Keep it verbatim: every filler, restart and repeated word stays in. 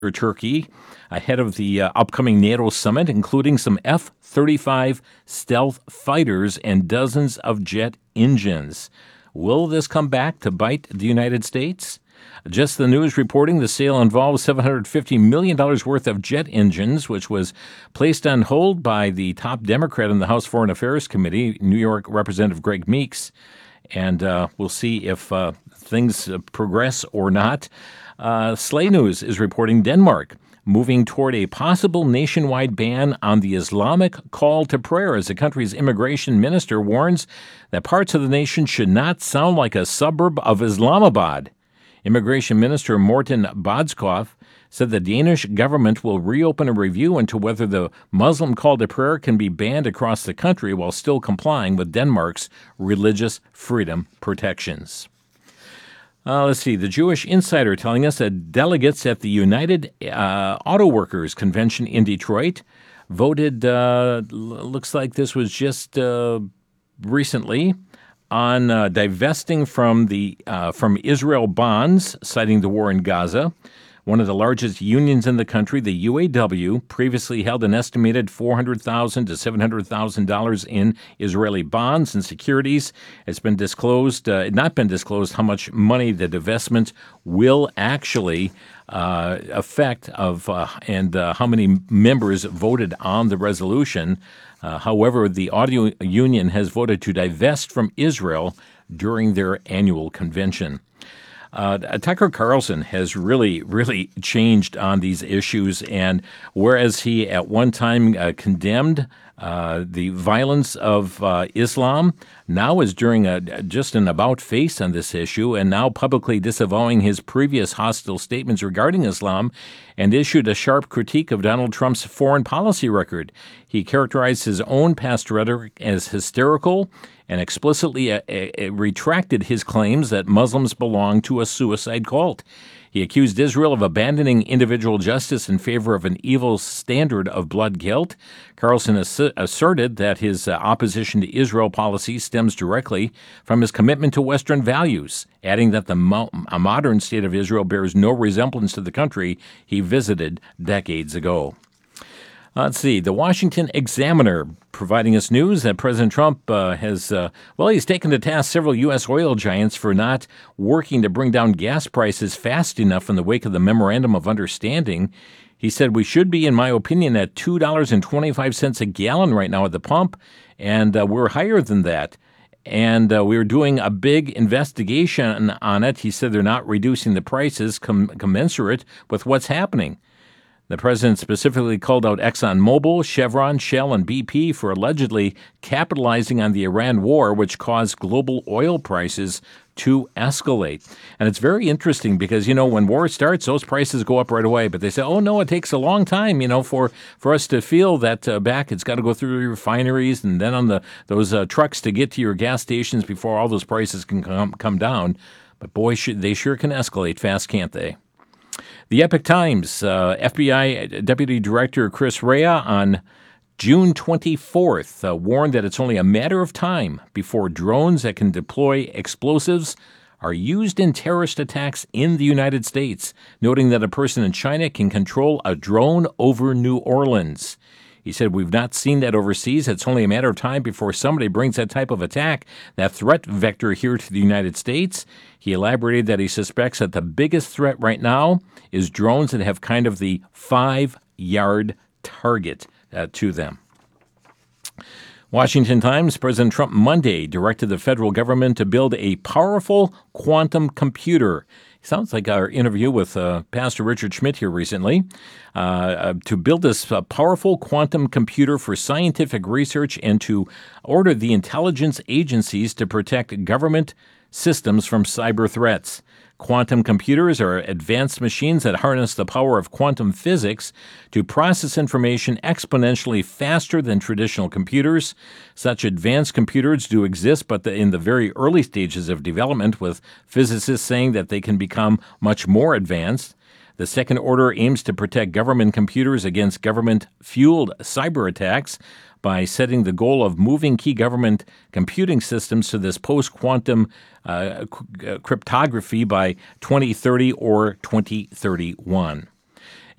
Turkey ahead of the uh, upcoming NATO summit, including some F thirty-five stealth fighters and dozens of jet engines. Will this come back to bite the United States? Just the News reporting the sale involves seven hundred fifty million dollars worth of jet engines, which was placed on hold by the top Democrat in the House Foreign Affairs Committee, New York Representative Greg Meeks. And uh, we'll see if uh, things uh, progress or not. Uh, Slay News is reporting Denmark moving toward a possible nationwide ban on the Islamic call to prayer as the country's immigration minister warns that parts of the nation should not sound like a suburb of Islamabad. Immigration Minister Morten Bodskov said the Danish government will reopen a review into whether the Muslim call to prayer can be banned across the country while still complying with Denmark's religious freedom protections. Uh, let's see. The Jewish Insider telling us that delegates at the United uh, Auto Workers Convention in Detroit voted, uh, looks like this was just uh, recently, on uh, divesting from the uh, from Israel bonds, citing the war in Gaza. One of the largest unions in the country, the U A W, previously held an estimated four hundred thousand dollars to seven hundred thousand dollars in Israeli bonds and securities. It's been disclosed, uh, not been disclosed how much money the divestment will actually uh, affect of, uh, and uh, how many members voted on the resolution. Uh, however, the auto union has voted to divest from Israel during their annual convention. Uh, Tucker Carlson has really, really changed on these issues, and whereas he at one time uh, condemned uh, the violence of uh, Islam, now is doing a, just an about-face on this issue, and now publicly disavowing his previous hostile statements regarding Islam, and issued a sharp critique of Donald Trump's foreign policy record. He characterized his own past rhetoric as hysterical and explicitly uh, uh, retracted his claims that Muslims belong to a suicide cult. He accused Israel of abandoning individual justice in favor of an evil standard of blood guilt. Carlson ass- asserted that his uh, opposition to Israel policy stems directly from his commitment to Western values, adding that the mo- a modern state of Israel bears no resemblance to the country he visited decades ago. Let's see. The Washington Examiner providing us news that President Trump uh, has, uh, well, he's taken to task several U S oil giants for not working to bring down gas prices fast enough in the wake of the Memorandum of Understanding. He said we should be, in my opinion, at two dollars and twenty-five cents a gallon right now at the pump, and uh, we're higher than that. And uh, we were doing a big investigation on it. He said they're not reducing the prices com- commensurate with what's happening. The president specifically called out ExxonMobil, Chevron, Shell, and B P for allegedly capitalizing on the Iran war, which caused global oil prices to escalate. And it's very interesting because, you know, when war starts, those prices go up right away. But they say, oh, no, it takes a long time, you know, for, for us to feel that uh, back. It's got to go through the refineries and then on the those uh, trucks to get to your gas stations before all those prices can come, come down. But, boy, should, they sure can escalate fast, can't they? The Epoch Times, uh, F B I Deputy Director Chris Wray on June twenty-fourth uh, warned that it's only a matter of time before drones that can deploy explosives are used in terrorist attacks in the United States, noting that a person in China can control a drone over New Orleans. He said, we've not seen that overseas. It's only a matter of time before somebody brings that type of attack, that threat vector here to the United States. He elaborated that he suspects that the biggest threat right now is drones that have kind of the five-yard target uh, to them. Washington Times, President Trump Monday directed the federal government to build a powerful quantum computer. Sounds like our interview with uh, Pastor Richard Schmidt here recently, uh, uh, to build this uh, powerful quantum computer for scientific research and to order the intelligence agencies to protect government systems from cyber threats. Quantum computers are advanced machines that harness the power of quantum physics to process information exponentially faster than traditional computers. Such advanced computers do exist, but in the very early stages of development, with physicists saying that they can become much more advanced. The Second Order aims to protect government computers against government-fueled cyber attacks by setting the goal of moving key government computing systems to this post-quantum uh, cryptography by twenty thirty or twenty thirty-one.